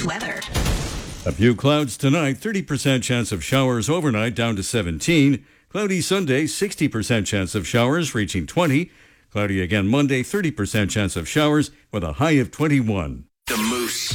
August weather. A few clouds tonight, 30% chance of showers overnight down to 17. Cloudy Sunday, 60% chance of showers reaching 20. Cloudy again Monday, 30% chance of showers with a high of 21.